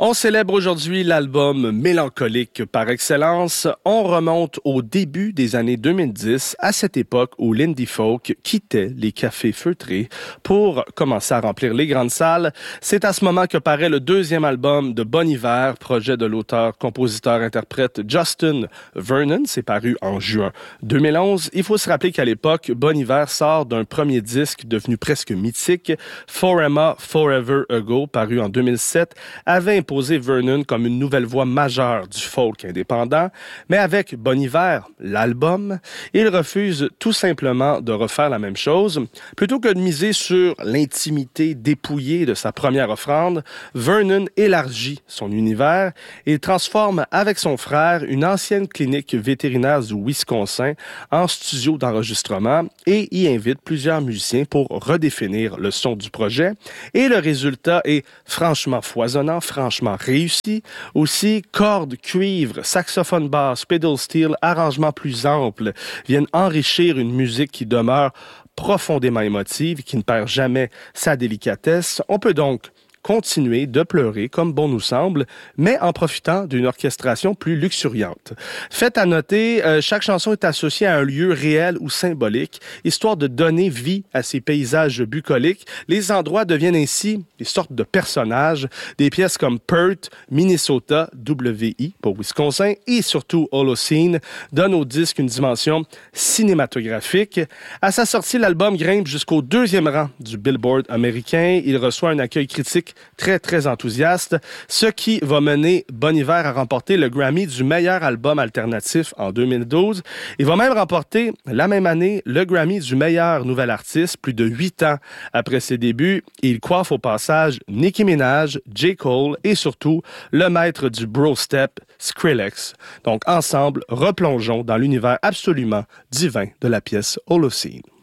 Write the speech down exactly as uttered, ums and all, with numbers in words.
On célèbre aujourd'hui l'album mélancolique par excellence. On remonte au début des années deux mille dix, à cette époque où l'indie folk quittait les cafés feutrés pour commencer à remplir les grandes salles. C'est à ce moment que paraît le deuxième album de Bon Iver, projet de l'auteur, compositeur, interprète Justin Vernon. C'est paru en juin deux mille onze. Il faut se rappeler qu'à l'époque, Bon Iver sort d'un premier disque devenu presque mythique, Forever Forever Ago, paru en deux mille sept, avait imposé Vernon comme une nouvelle voix majeure du folk indépendant, mais avec Bon Iver, l'album, il refuse tout simplement de refaire la même chose. Plutôt que de miser sur l'intimité dépouillée de sa première offrande, Vernon élargit son univers et transforme avec son frère une ancienne clinique vétérinaire du Wisconsin en studio d'enregistrement et y invite plusieurs musiciens pour redéfinir le son du projet. Et le résultat est franchement foisonnant, franchement réussi. Aussi, cordes, cuivre, saxophone basse, pedal steel, arrangements plus amples viennent enrichir une musique qui demeure profondément émotive, qui ne perd jamais sa délicatesse. On peut donc continuer de pleurer comme bon nous semble, mais en profitant d'une orchestration plus luxuriante. Fait à noter, euh, chaque chanson est associée à un lieu réel ou symbolique, histoire de donner vie à ces paysages bucoliques. Les endroits deviennent ainsi des sortes de personnages. Des pièces comme Perth, Minnesota, W I pour Wisconsin, et surtout Holocene donnent au disque une dimension cinématographique. À sa sortie, l'album grimpe jusqu'au deuxième rang du Billboard américain. Il reçoit un accueil critique très, très enthousiaste, ce qui va mener Bon Iver à remporter le Grammy du meilleur album alternatif en deux mille douze. Il va même remporter, la même année, le Grammy du meilleur nouvel artiste, plus de huit ans après ses débuts. Il coiffe au passage Nicki Minaj, J. Cole et surtout le maître du bro step, Skrillex. Donc, ensemble, replongeons dans l'univers absolument divin de la pièce Holocene.